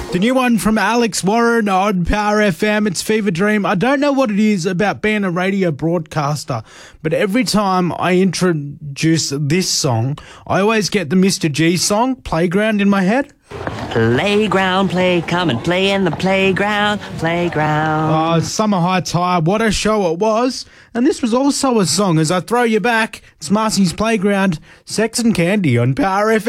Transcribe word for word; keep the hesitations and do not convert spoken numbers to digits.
The new one from Alex Warren on Power F M. It's Fever Dream. I don't know what it is about being a radio broadcaster, but every time I introduce this song, I always get the Mister G song, Playground, in my head. Playground, play, come and play in the playground, playground. Oh, Summer High Tire, what a show it was. And this was also a song. As I throw you back, it's Marcy's Playground, Sex and Candy on Power F M.